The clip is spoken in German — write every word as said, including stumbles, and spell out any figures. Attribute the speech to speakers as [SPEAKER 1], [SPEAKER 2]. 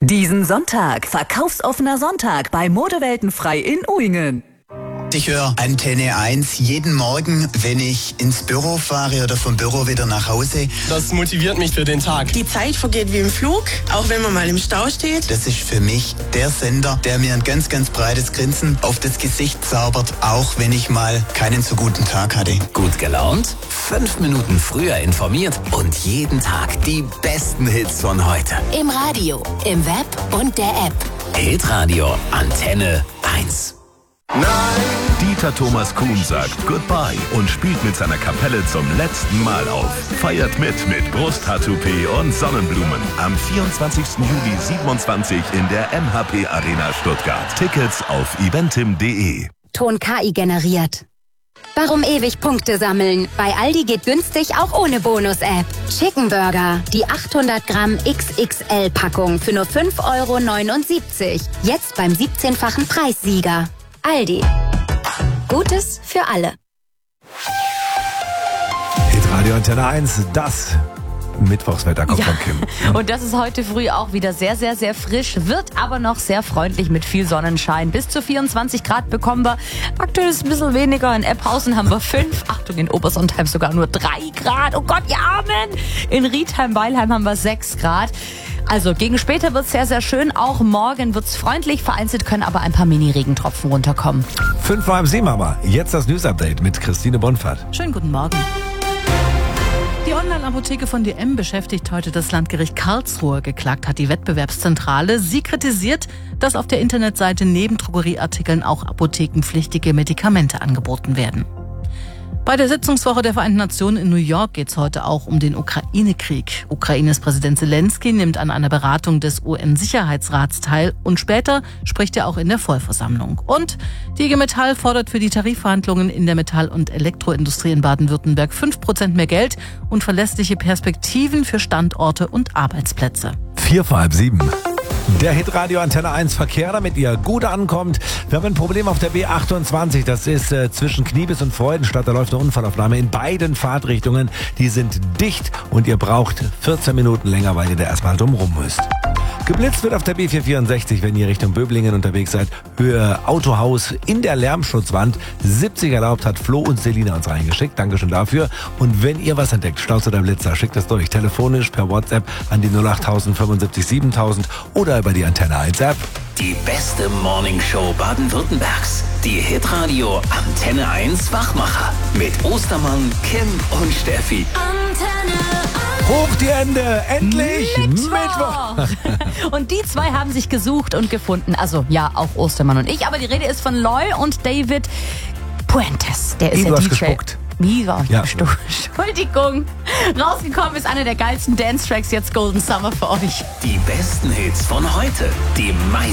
[SPEAKER 1] Diesen Sonntag, verkaufsoffener Sonntag bei Modewelten frei in Uingen.
[SPEAKER 2] Ich höre Antenne eins jeden Morgen, wenn ich ins Büro fahre oder vom Büro wieder nach Hause.
[SPEAKER 3] Das motiviert mich für den Tag.
[SPEAKER 4] Die Zeit vergeht wie im Flug, auch wenn man mal im Stau steht.
[SPEAKER 2] Das ist für mich der Sender, der mir ein ganz, ganz breites Grinsen auf das Gesicht zaubert, auch wenn ich mal keinen so guten Tag hatte.
[SPEAKER 5] Gut gelaunt? Fünf Minuten früher informiert und jeden Tag die besten Hits von heute.
[SPEAKER 6] Im Radio, im Web und der App.
[SPEAKER 5] Hitradio Antenne eins.
[SPEAKER 7] Nein! Dieter Thomas Kuhn sagt Goodbye und spielt mit seiner Kapelle zum letzten Mal auf. Feiert mit mit Brusthaar-Toupet und Sonnenblumen. Am vierundzwanzigsten Juli siebenundzwanzig in der M H P Arena Stuttgart. Tickets auf eventim punkt de.
[SPEAKER 6] Ton K I generiert. Warum ewig Punkte sammeln? Bei Aldi geht günstig auch ohne Bonus-App. Chicken Burger, die achthundert Gramm X X L-Packung für nur fünf Euro neunundsiebzig. Jetzt beim siebzehnfachen Preissieger. Aldi. Gutes für alle.
[SPEAKER 8] Hitradio Antenne eins, das Mittwochswetter kommt
[SPEAKER 9] ja.
[SPEAKER 8] von Kim.
[SPEAKER 9] Und das ist heute früh auch wieder sehr, sehr, sehr frisch, wird aber noch sehr freundlich mit viel Sonnenschein. Bis zu vierundzwanzig Grad bekommen wir. Aktuell ist es ein bisschen weniger. In Ebhausen haben wir fünf. Achtung, in Obersontheim sogar nur drei Grad. Oh Gott, ihr Armen! In Riedheim-Weilheim haben wir sechs Grad. Also gegen später wird es sehr, sehr schön. Auch morgen wird es freundlich. Vereinzelt können aber ein paar Mini-Regentropfen runterkommen.
[SPEAKER 8] Fünf vor halb sieben haben wir. Jetzt das News-Update mit Christine Bonfert.
[SPEAKER 10] Schönen guten Morgen. Die Online-Apotheke von D M beschäftigt heute das Landgericht Karlsruhe. Geklagt hat die Wettbewerbszentrale. Sie kritisiert, dass auf der Internetseite neben Drogerieartikeln auch apothekenpflichtige Medikamente angeboten werden. Bei der Sitzungswoche der Vereinten Nationen in New York geht es heute auch um den Ukraine-Krieg. Ukraines Präsident Zelensky nimmt an einer Beratung des U N-Sicherheitsrats teil und später spricht er auch in der Vollversammlung. Und die I G Metall fordert für die Tarifverhandlungen in der Metall- und Elektroindustrie in Baden-Württemberg fünf Prozent mehr Geld und verlässliche Perspektiven für Standorte und Arbeitsplätze.
[SPEAKER 8] Vier vor halb sieben. Der Hitradio Antenne eins Verkehr, damit ihr gut ankommt. Wir haben ein Problem auf der B achtundzwanzig. Das ist äh, zwischen Kniebis und Freudenstadt. Da läuft eine Unfallaufnahme in beiden Fahrtrichtungen. Die sind dicht und ihr braucht vierzehn Minuten länger, weil ihr da erstmal drum rum müsst. Geblitzt wird auf der B vierhundertvierundsechzig, wenn ihr Richtung Böblingen unterwegs seid. Höhe Autohaus in der Lärmschutzwand. siebzig erlaubt, hat Flo und Selina uns reingeschickt. Dankeschön dafür. Und wenn ihr was entdeckt, Staus oder Blitzer, schickt es durch. Telefonisch, per WhatsApp an die null acht fünfundsiebzig siebentausend oder über die Antenne eins App.
[SPEAKER 5] Die beste Morningshow Baden-Württembergs. Die Hitradio Antenne eins Wachmacher. Mit Ostermann, Kim und Steffi.
[SPEAKER 6] Antenne eins.
[SPEAKER 8] Hoch die Hände, endlich
[SPEAKER 9] Mittwoch.
[SPEAKER 8] Mittwoch.
[SPEAKER 9] Und die zwei haben sich gesucht und gefunden. Also ja, auch Ostermann und ich. Aber die Rede ist von Loy und David Puentes. Der ist
[SPEAKER 8] Wie,
[SPEAKER 9] ja
[SPEAKER 8] du hast
[SPEAKER 9] D J.
[SPEAKER 8] gespuckt.
[SPEAKER 9] Wie war
[SPEAKER 8] Ja.
[SPEAKER 9] Entschuldigung. Rausgekommen ist einer der geilsten Dance-Tracks, jetzt Golden Summer für euch.
[SPEAKER 5] Die besten Hits von heute. Die meisten